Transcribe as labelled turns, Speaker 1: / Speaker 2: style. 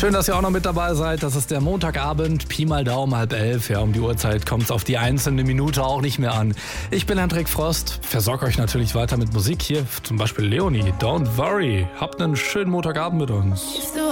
Speaker 1: Schön, dass ihr auch noch mit dabei seid. Das ist der Montagabend, Pi mal Daumen, 10:30. Ja, um die Uhrzeit kommt es auf die einzelne Minute auch nicht mehr an. Ich bin Hendrik Frost, versorge euch natürlich weiter mit Musik. Hier zum Beispiel Leonie, Don't Worry. Habt einen schönen Montagabend mit uns.